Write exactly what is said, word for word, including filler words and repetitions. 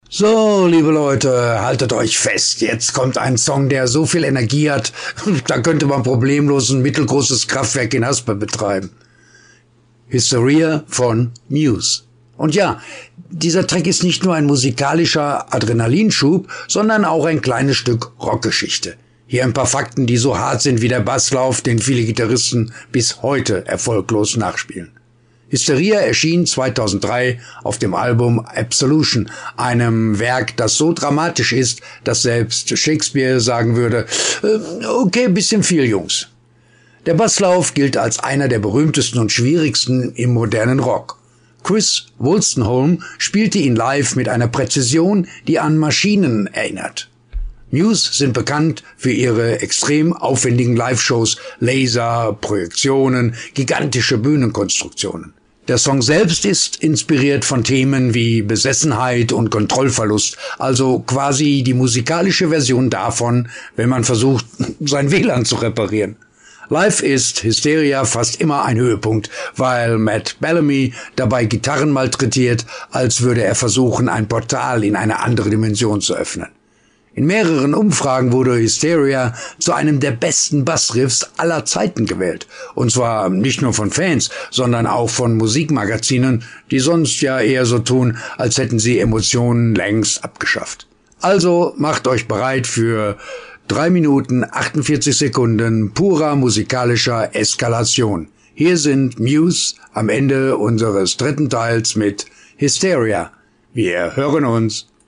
So, liebe Leute, haltet euch fest. Jetzt kommt ein Song, der so viel Energie hat, da könnte man problemlos ein mittelgroßes Kraftwerk in Haspe betreiben. Hysteria von Muse. Und ja, dieser Track ist nicht nur ein musikalischer Adrenalinschub, sondern auch ein kleines Stück Rockgeschichte. Hier ein paar Fakten, die so hart sind wie der Basslauf, den viele Gitarristen bis heute erfolglos nachspielen. Hysteria erschien zweitausenddrei auf dem Album Absolution, einem Werk, das so dramatisch ist, dass selbst Shakespeare sagen würde, äh, okay, bisschen viel, Jungs. Der Basslauf gilt als einer der berühmtesten und schwierigsten im modernen Rock. Chris Wolstenholme spielte ihn live mit einer Präzision, die an Maschinen erinnert. Muse sind bekannt für ihre extrem aufwendigen Live-Shows, Laser, Projektionen, gigantische Bühnenkonstruktionen. Der Song selbst ist inspiriert von Themen wie Besessenheit und Kontrollverlust, also quasi die musikalische Version davon, wenn man versucht, sein W L A N zu reparieren. Live ist Hysteria fast immer ein Höhepunkt, weil Matt Bellamy dabei Gitarren malträtiert, als würde er versuchen, ein Portal in eine andere Dimension zu öffnen. In mehreren Umfragen wurde Hysteria zu einem der besten Bassriffs aller Zeiten gewählt. Und zwar nicht nur von Fans, sondern auch von Musikmagazinen, die sonst ja eher so tun, als hätten sie Emotionen längst abgeschafft. Also macht euch bereit für drei Minuten achtundvierzig Sekunden purer musikalischer Eskalation. Hier sind Muse am Ende unseres dritten Teils mit Hysteria. Wir hören uns.